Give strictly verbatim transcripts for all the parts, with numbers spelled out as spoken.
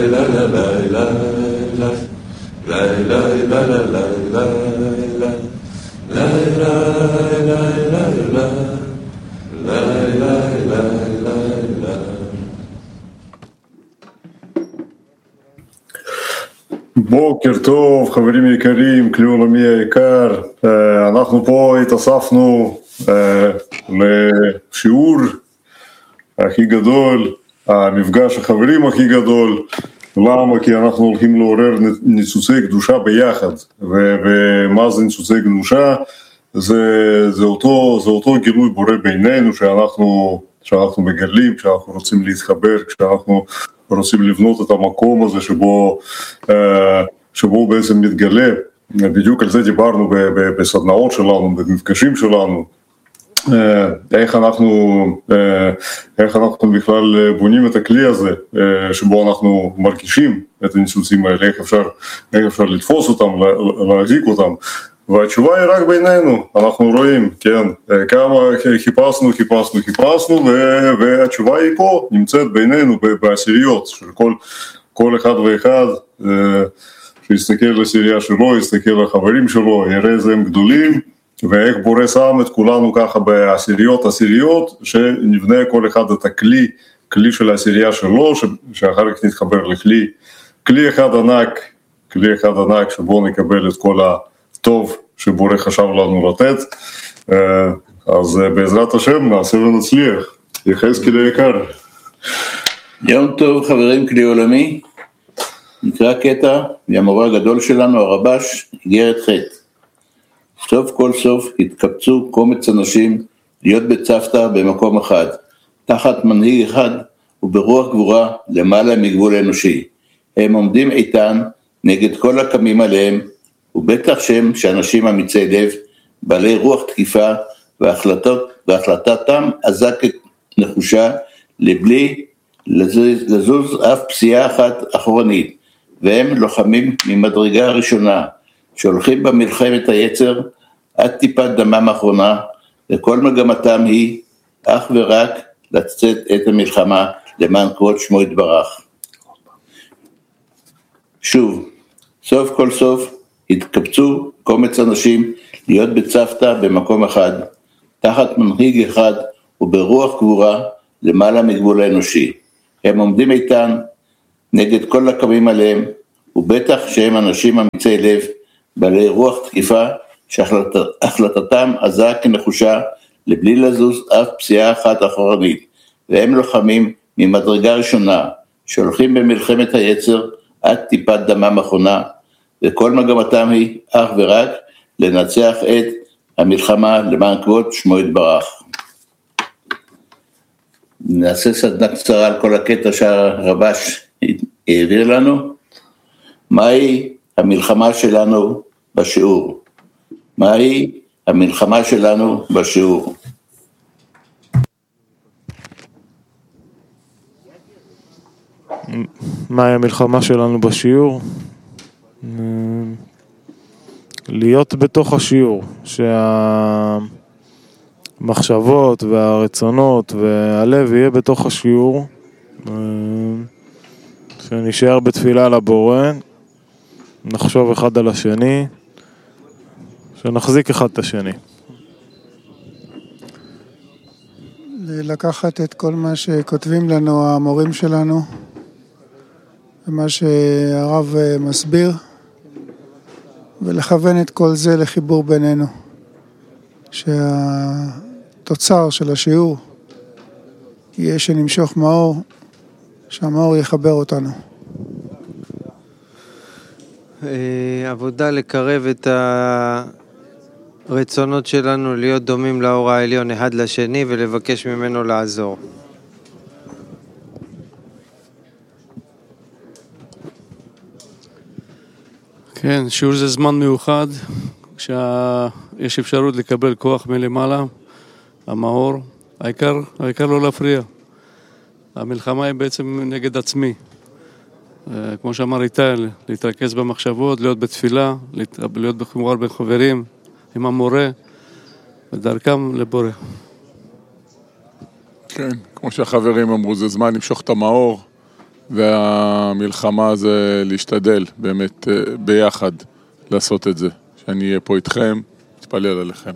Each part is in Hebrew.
בוקר טוב, חברים יקרים, כלי עולמי היקר, אנחנו פה התאספנו לשיעור הכי גדול, המפגש החברים הכי גדול. למה? כי אנחנו הולכים לעורר ניצוצי קדושה ביחד, ומה זה ניצוצי קדושה? זה, זה אותו, זה אותו גילוי בורא בינינו שאנחנו, שאנחנו מגלים, כשאנחנו רוצים להתחבר, כשאנחנו רוצים לבנות את המקום הזה שבו, שבו בעצם מתגלה. בדיוק על זה דיברנו בסדנאות שלנו, במפגשים שלנו, איך אנחנו, איך אנחנו בכלל בונים את הכלי הזה, שבו אנחנו מרגישים את הניצוצים האלה, איך אפשר, איך אפשר לתפוס אותם, להחזיק אותם. והתשובה היא רק בינינו, אנחנו רואים, כן, כמה חיפשנו, חיפשנו, חיפשנו, והתשובה היא פה, נמצאת בינינו, בעשיריות, של כל, כל אחד ואחד, שיסתכל לעשירייה שלו, יסתכל לחברים שלו, יראה איזה הם גדולים, ואיך בורא שם את כולנו ככה בעשיריות, עשיריות, שנבנה כל אחד את הכלי, כלי של העשירייה שלו, שאחר כך נתחבר לכלי, כלי אחד ענק, כלי אחד ענק, שבו נקבל את כל ה... טוב שבורא חשב לנו לתת, אז בעזרת השם נעשה ונצליח. יחזקאל היקר. יום טוב חברים, כלי עולמי, נקרא קטע מהמורה הגדול שלנו הרבש, איגרת ח'. סוף כל סוף התקבצו קומץ אנשים להיות בצוותא במקום אחד, תחת מנהיג אחד וברוח גבורה למעלה מגבול האנושי. הם עומדים איתן נגד כל הקמים עליהם, ובטח שם שאנשים אמיצי לב, בעלי רוח תקיפה והחלטות, והחלטתם עזה כנחושה, לבלי לזוז אף פסיעה אחת אחורנית, והם לוחמים ממדרגה הראשונה, שהולכים במלחמת היצר עד טיפת דמם האחרונה, וכל מגמתם היא אך ורק לצאת את המלחמה למען כבוד שמו יתברך. שוב, סוף כל סוף, התקבצו קומץ אנשים להיות בצוותא במקום אחד, תחת מנהיג אחד וברוח גבורה למעלה מגבול האנושי. הם עומדים איתן נגד כל הקמים עליהם, ובטח שהם אנשים אמיצי לב, בעלי רוח תקיפה, שהחלטתם עזה כנחושה, לבלי לזוז אף פסיעה אחת אחורנית, והם לוחמים ממדרגה ראשונה, שהולכים במלחמת היצר עד טיפת דמם האחרונה, וכל מגמתם היא אך ורק לנצח את המלחמה למען כבוד שמו יתברך. נעשה סדנה קצרה על כל הקטע שהרבש העביר לנו. מהי המלחמה שלנו בשיעור? מהי המלחמה שלנו בשיעור? מהי המלחמה שלנו בשיעור? להיות בתוך השיעור, שהמחשבות והרצונות והלב יהיה בתוך השיעור, שנשאר בתפילה לבורא, נחשוב אחד על השני, שנחזיק אחד את השני. לקחת את כל מה שכותבים לנו המורים שלנו, ומה שהרב מסביר, ולכוון את כל זה לחיבור בינינו, שהתוצר של השיעור יהיה שנמשוך מאור, שהמאור יחבר אותנו. עבודה לקרב את הרצונות שלנו להיות דומים לאור העליון אחד לשני ולבקש ממנו לעזור. כן, שיעור זה זמן מיוחד, כשיש אפשרות לקבל כוח מלמעלה, המאור, העיקר, העיקר לא להפריע. המלחמה היא בעצם נגד עצמי. כמו שאמר איטל, להתרכז במחשבות, להיות בתפילה, להיות בחומר בין חברים, עם המורה, ודרכם לבורא. כן, כמו שהחברים אמרו, זה זמן למשוך את המאור, והמלחמה זה להשתדל באמת ביחד לעשות את זה. שאני אהיה פה איתכם, אתפלל עליכם.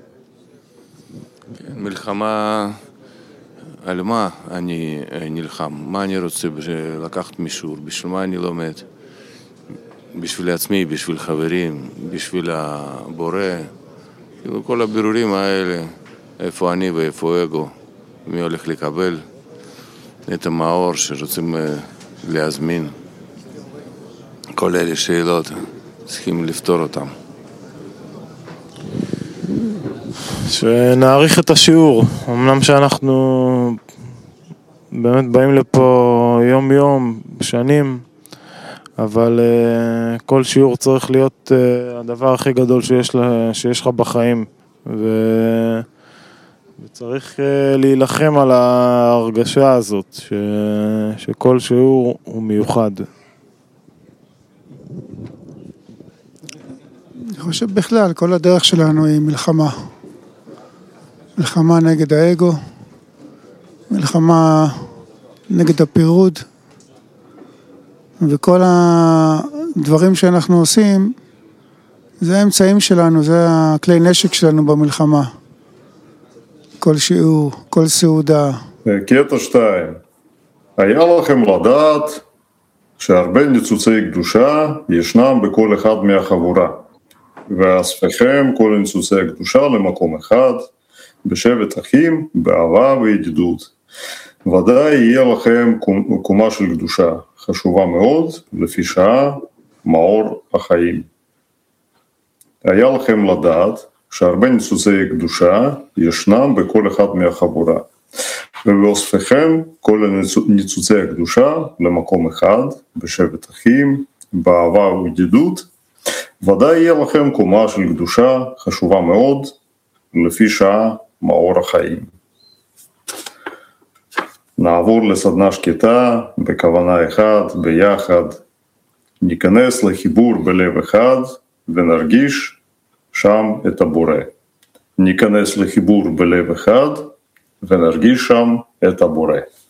מלחמה, על מה אני נלחם? מה אני רוצה לקחת מישור? בשביל מה אני לומד? בשביל עצמי, בשביל חברים, בשביל הבורא. כל הבירורים האלה, איפה אני ואיפה אגו, מי הולך לקבל את המאור שרוצים להזמין. כל אלה שאלות, צריכים לפתור אותם. שנעריך את השיעור, אמנם שאנחנו באמת באים לפה יום יום, שנים, אבל uh, כל שיעור צריך להיות uh, הדבר הכי גדול שיש, לה, שיש לך בחיים, ו... וצריך uh, להילחם על ההרגשה הזאת, ש... שכל שיעור הוא מיוחד. אני חושב בכלל, כל הדרך שלנו היא מלחמה. מלחמה נגד האגו, מלחמה נגד הפירוד, וכל הדברים שאנחנו עושים, זה האמצעים שלנו, זה הכלי נשק שלנו במלחמה. כל שיעור, כל סעודה. קטע שתיים, היה לכם לדעת שהרבה ניצוצי קדושה ישנם בכל אחד מהחבורה, ואספכם כל ניצוצי הקדושה למקום אחד, בשבט אחים, באהבה וידידות. ודאי יהיה לכם קומה של קדושה, חשובה מאוד, לפי שעה, מאור החיים. היה לכם לדעת שהרבה ניצוצי קדושה ישנם בכל אחד מהחבורה, ובאוספכם כל ניצוצי הקדושה למקום אחד, בשבט אחים, באהבה וידידות. ודאי יהיה לכם קומה של קדושה, חשובה מאוד, לפי שעה, מאור החיים. נעבור לסדנה שקטה, בכוונה אחת, ביחד. ניכנס לחיבור בלב אחד, ונרגיש שם את הבורא. ניכנס לחיבור בלב אחד, ונרגיש שם את הבורא.